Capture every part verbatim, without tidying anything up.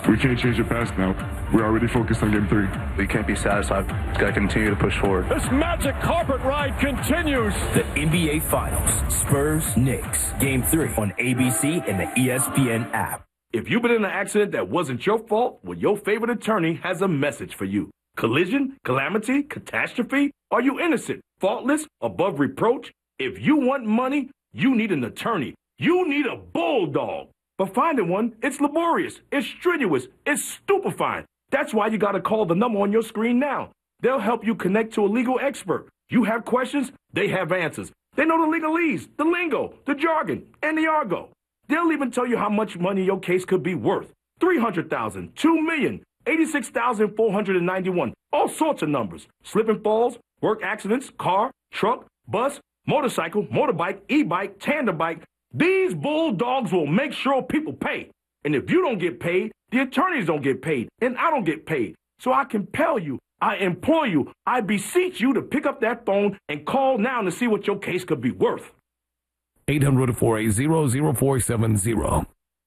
We can't change the past now. We're already focused on game three. We can't be satisfied. We've got to continue to push forward. This magic carpet ride continues. The N B A Finals, Spurs, Knicks, Game three on A B C and the E S P N app. If you've been in an accident that wasn't your fault, well, your favorite attorney has a message for you. Collision, calamity, catastrophe? Are you innocent, faultless, above reproach? If you want money, you need an attorney. You need a bulldog. But finding one, it's laborious, it's strenuous, it's stupefying. That's why you got to call the number on your screen now. They'll help you connect to a legal expert. You have questions, they have answers. They know the legalese, the lingo, the jargon, and the argot. They'll even tell you how much money your case could be worth. three hundred thousand dollars, two million dollars, eighty-six thousand four hundred ninety-one, all sorts of numbers. Slip and falls, work accidents, car, truck, bus, motorcycle, motorbike, e-bike, tandem bike. These bulldogs will make sure people pay. And if you don't get paid, the attorneys don't get paid, and I don't get paid. So I compel you, I implore you, I beseech you to pick up that phone and call now to see what your case could be worth. eight hundred, four eight zero, zero four seven zero.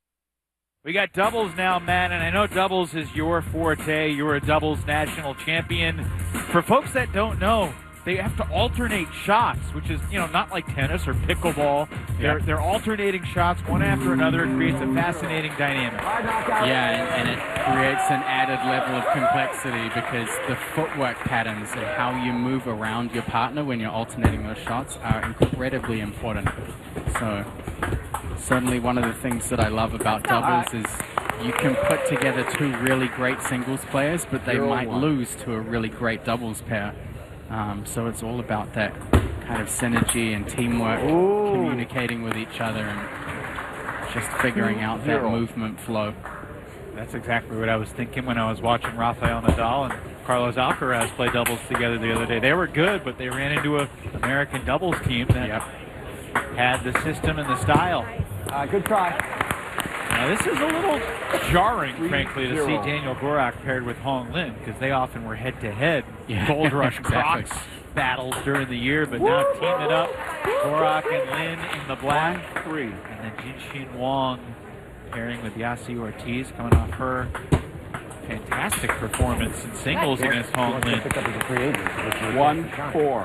We got doubles now, Matt, and I know doubles is your forte. You're a doubles national champion. For folks that don't know, they have to alternate shots, which is, you know, not like tennis or pickleball. They're Yeah. they're alternating shots one after another. It creates a fascinating dynamic. Yeah, and, and it creates an added level of complexity because the footwork patterns and how you move around your partner when you're alternating those shots are incredibly important. So certainly one of the things that I love about doubles is you can put together two really great singles players, but they might lose to a really great doubles pair. Um, so it's all about that kind of synergy and teamwork, Ooh. communicating with each other and just figuring out that movement flow. That's exactly what I was thinking when I was watching Rafael Nadal and Carlos Alcaraz play doubles together the other day. They were good, but they ran into an American doubles team that yep. had the system and the style. Uh, good try. Now, this is a little jarring, Three, frankly, to zero. see Daniel Gorak paired with Hong Lin, because they often were head-to-head Yeah, Gold Rush exactly. Crocs battles during the year, but now teaming up, Gorak and Lin in the black, Three. and then Jinshin Wang pairing with Yasi Ortiz, coming off her fantastic performance in singles against Hong Lin. One, four.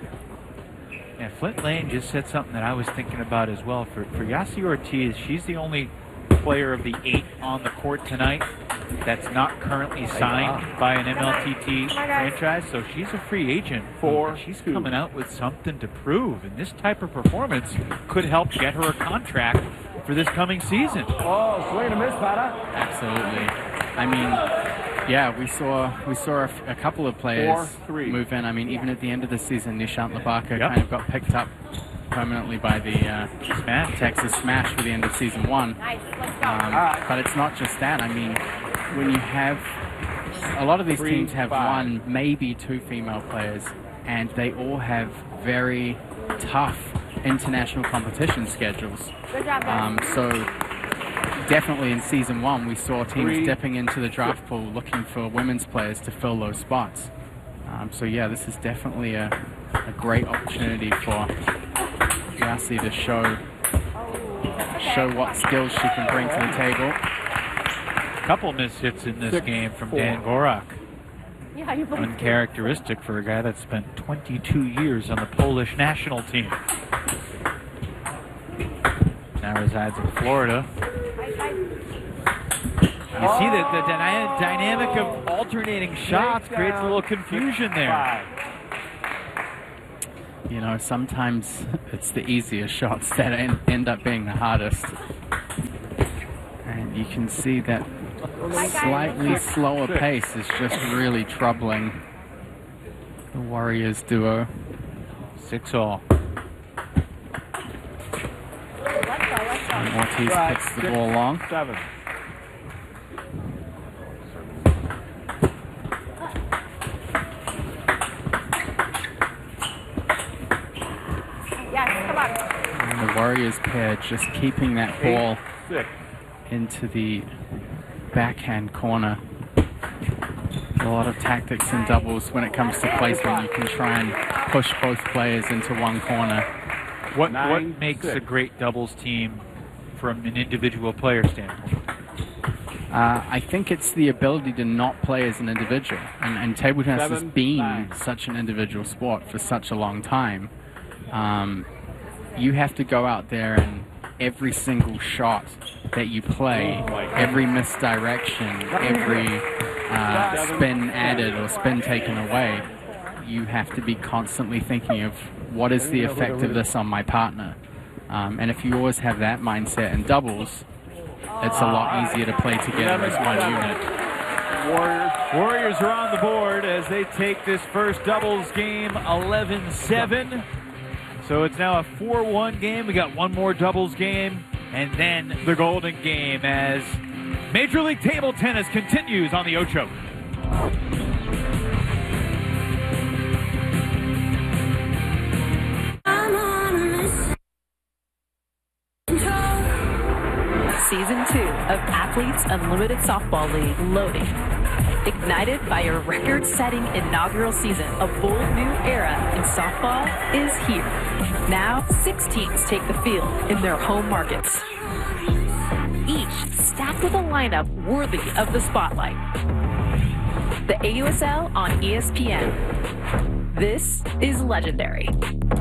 And Flint Lane just said something that I was thinking about as well. For, for Yasi Ortiz, she's the only player of the eight on the court tonight that's not currently signed by an M L T T franchise, so she's a free agent. Four, she's two. coming out with something to prove, and this type of performance could help get her a contract for this coming season. Oh, swing and a miss, Pata. Absolutely. I mean, yeah, we saw we saw a, f- a couple of players Four, three. move in. I mean, even at the end of the season, Nishant Labaka Yep. kind of got picked up permanently by the uh, Smash. Texas Smash for the end of season one. Um, but it's not just that. I mean, when you have a lot of these Three, teams have five. one, maybe two female players, and they all have very tough international competition schedules. Good job, Um, so definitely in season one, we saw teams Three, dipping into the draft pool looking for women's players to fill those spots. Um, so yeah, this is definitely a, a great opportunity for Yasi to show show what skills she can bring to the table. A couple missed hits in this Six, game from four. Dan Gorak. Yeah, you both Uncharacteristic for a guy that spent twenty-two years on the Polish national team. Now resides in Florida. You see that the dyna- dynamic of alternating shots creates a little confusion there. You know, sometimes it's the easiest shots that en- end up being the hardest. And you can see that slightly slower pace is just really troubling the Warriors duo. Six all. And Ortiz picks the ball long. Seven. Yes, come on. And the Warriors pair just keeping that ball Six. into the backhand corner. A lot of tactics in doubles when it comes to placement. You can try and push both players into one corner. What Nine, what makes six. a great doubles team from an individual player standpoint? Uh, I think it's the ability to not play as an individual. And, and table tennis Seven, has been nine. such an individual sport for such a long time. Um, you have to go out there and every single shot that you play, every misdirection, every uh, spin added or spin taken away, you have to be constantly thinking of what is the effect of this on my partner. Um, and if you always have that mindset in doubles, it's a lot easier to play together as one unit. Warriors. Warriors are on the board as they take this first doubles game eleven seven. So it's now a four one game. We got one more doubles game and then the golden game as Major League Table Tennis continues on the Ocho. Season two of Athletes Unlimited Softball League loading. Ignited by a record-setting inaugural season, a bold new era in softball is here. Now, six teams take the field in their home markets, each stacked with a lineup worthy of the spotlight. The A U S L on E S P N. This is legendary.